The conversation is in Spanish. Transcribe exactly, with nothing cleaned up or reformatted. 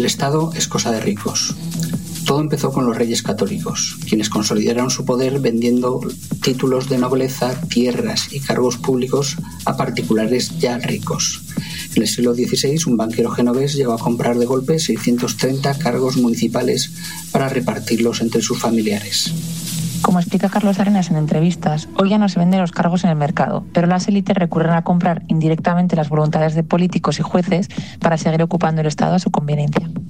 El Estado es cosa de ricos. Todo empezó con los reyes católicos, quienes consolidaron su poder vendiendo títulos de nobleza, tierras y cargos públicos a particulares ya ricos. En el siglo dieciséis, un banquero genovés llegó a comprar de golpe seiscientos treinta cargos municipales para repartirlos entre sus familiares. Como explica Carlos Arenas en entrevistas, hoy ya no se venden los cargos en el mercado, pero las élites recurren a comprar indirectamente las voluntades de políticos y jueces para seguir ocupando el Estado a su conveniencia.